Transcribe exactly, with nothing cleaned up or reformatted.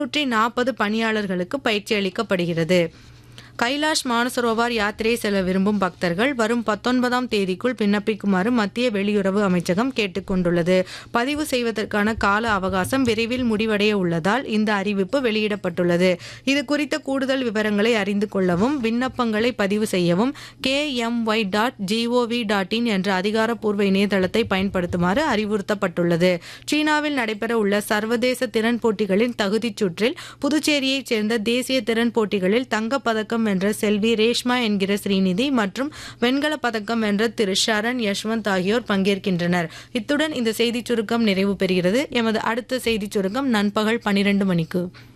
நூற்றி நாற்பது பணியாளர்களுக்கு பயிற்சி அளிக்கப்படுகிறது. கைலாஷ் மானசரோவர் யாத்திரை செல்ல விரும்பும் பக்தர்கள் வரும் பத்தொன்பதாம் தேதிக்குள் விண்ணப்பிக்குமாறு மத்திய வெளியுறவு அமைச்சகம் கேட்டுக்கொண்டுள்ளது. பதிவு செய்வதற்கான கால அவகாசம் விரைவில் முடிவடைய உள்ளதால் இந்த அறிவிப்பு வெளியிடப்பட்டுள்ளது. இது குறித்த கூடுதல் விவரங்களை அறிந்து கொள்ளவும் விண்ணப்பங்களை பதிவு செய்யவும் K M Y dot gov dot in என்ற அதிகாரப்பூர்வ இணையதளத்தை பயன்படுத்துமாறு அறிவுறுத்தப்பட்டுள்ளது. சீனாவில் நடைபெற உள்ள சர்வதேச திறன் போட்டிகளின் தகுதிச் சுற்றில் புதுச்சேரியைச் சேர்ந்த தேசிய திறன் போட்டிகளில் தங்கப்பதக்கம் வென்ற செல்வி ரேஷ்மா என்கிற ஸ்ரீநிதி மற்றும் வெண்கல பதக்கம் வென்ற திரு ஷரண் யஷ்வந்த் ஆகியோர் பங்கேற்கின்றனர். இத்துடன் இந்த செய்திச் சுருக்கம் நிறைவு பெறுகிறது. எமது அடுத்த செய்திச் சுருக்கம் நண்பகல் பனிரெண்டு மணிக்கு.